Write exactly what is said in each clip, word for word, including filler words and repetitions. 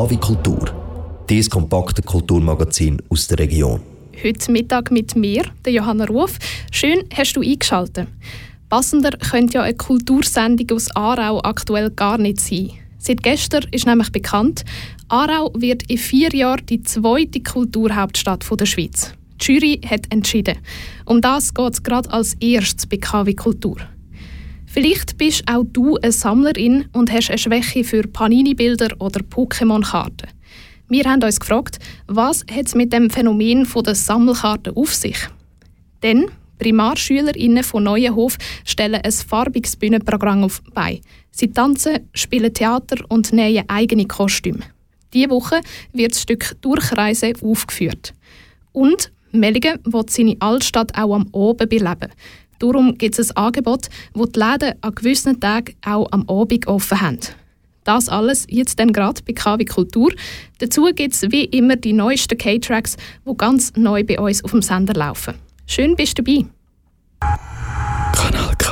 Kavi Kultur, dieses kompakte Kulturmagazin aus der Region. Heute Mittag mit mir, der Johanna Ruf. Schön, hast du eingeschaltet. Passender könnte ja eine Kultursendung aus Aarau aktuell gar nicht sein. Seit gestern ist nämlich bekannt, Aarau wird in vier Jahren die zweite Kulturhauptstadt der Schweiz. Die Jury hat entschieden. Um das geht es gerade als erstes bei K wie Kultur. Vielleicht bist auch du eine Sammlerin und hast eine Schwäche für Panini-Bilder oder Pokémon-Karten. Wir haben uns gefragt, was hat es mit dem Phänomen der Sammelkarten auf sich? Denn PrimarschülerInnen von Neuenhof stellen ein farbiges Bühnenprogramm auf bei. Sie tanzen, spielen Theater und nähen eigene Kostüme. Diese Woche wird das Stück «Durchreise» aufgeführt. Und Mellingen will seine Altstadt auch am Abend beleben. Darum gibt es ein Angebot, wo die Läden an gewissen Tagen auch am Abend offen haben. Das alles jetzt dann gerade bei K wie Kultur. Dazu gibt es wie immer die neuesten K-Tracks, die ganz neu bei uns auf dem Sender laufen. Schön bist du dabei. Kanal K.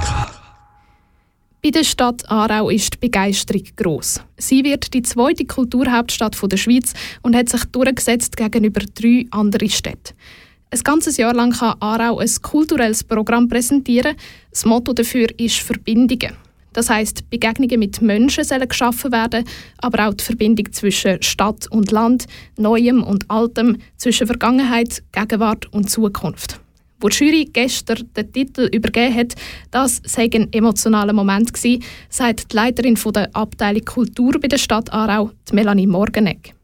Bei der Stadt Aarau ist die Begeisterung gross. Sie wird die zweite Kulturhauptstadt der Schweiz und hat sich durchgesetzt gegenüber drei anderen Städten. Ein ganzes Jahr lang kann Aarau ein kulturelles Programm präsentieren. Das Motto dafür ist Verbindungen. Das heisst, Begegnungen mit Menschen sollen geschaffen werden, aber auch die Verbindung zwischen Stadt und Land, Neuem und Altem, zwischen Vergangenheit, Gegenwart und Zukunft. Wo die Jury gestern den Titel übergeben hat, das sei ein emotionaler Moment gewesen, sagt die Leiterin der Abteilung Kultur bei der Stadt Aarau, Melanie Morgenegg.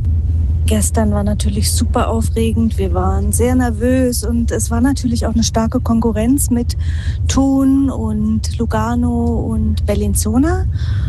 Gestern war natürlich super aufregend, wir waren sehr nervös und es war natürlich auch eine starke Konkurrenz mit Thun und Lugano und Bellinzona.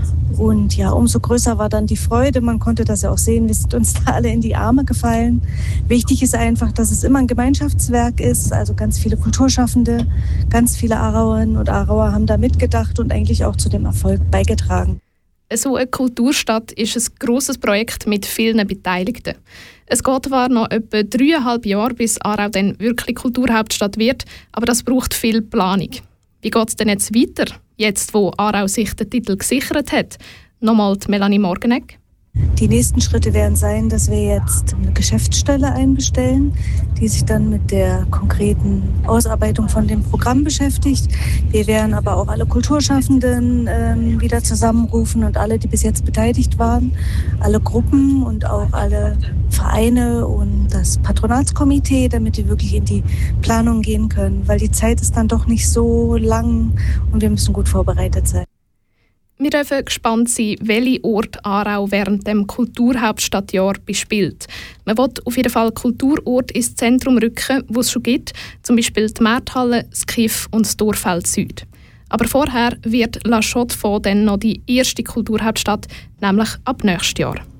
Und ja, umso größer war dann die Freude, man konnte das ja auch sehen, wir sind uns da alle in die Arme gefallen. Wichtig ist einfach, dass es immer ein Gemeinschaftswerk ist, also ganz viele Kulturschaffende, ganz viele Aarauerinnen und Aarauer haben da mitgedacht und eigentlich auch zu dem Erfolg beigetragen. So eine Kulturstadt ist ein grosses Projekt mit vielen Beteiligten. Es geht zwar noch etwa dreieinhalb Jahre, bis Aarau dann wirklich Kulturhauptstadt wird, aber das braucht viel Planung. Wie geht es denn jetzt weiter, jetzt wo Aarau sich den Titel gesichert hat? Nochmal die Melanie Morgenegg. Die nächsten Schritte werden sein, dass wir jetzt eine Geschäftsstelle einbestellen, die sich dann mit der konkreten Ausarbeitung von dem Programm beschäftigt. Wir werden aber auch alle Kulturschaffenden ähm, wieder zusammenrufen und alle, die bis jetzt beteiligt waren, alle Gruppen und auch alle Vereine und das Patronatskomitee, damit die wirklich in die Planung gehen können, weil die Zeit ist dann doch nicht so lang und wir müssen gut vorbereitet sein. Wir dürfen gespannt sein, welche Ort Aarau während dem Kulturhauptstadtjahr bespielt. Man will auf jeden Fall Kulturorte ins Zentrum rücken, wo es schon gibt, zum Beispiel die Märthalle, das Kiff und das Dorfeld Süd. Aber vorher wird La Chaux-de-Fonds dann noch die erste Kulturhauptstadt, nämlich ab nächstes Jahr.